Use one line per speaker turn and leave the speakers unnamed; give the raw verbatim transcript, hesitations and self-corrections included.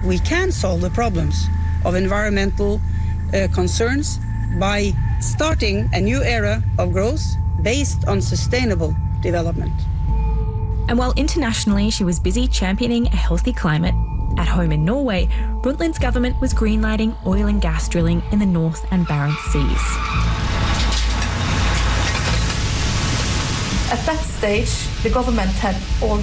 we can solve the problems of environmental uh, concerns by starting a new era of growth based on sustainable development.
And while internationally she was busy championing a healthy climate, at home in Norway, Brundtland's government was greenlighting oil and gas drilling in the North and Barents Seas.
At that stage, the government had already